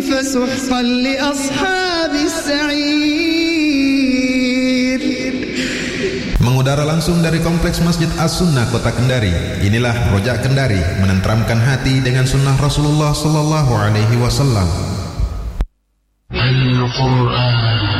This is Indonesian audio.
فسحقا لأصحاب السعير. Mengudara langsung dari Kompleks Masjid As-Sunnah Kota Kendari. Inilah Rojak Kendari, menenteramkan hati dengan sunnah Rasulullah sallallahu alaihi wasallam. Al-Quran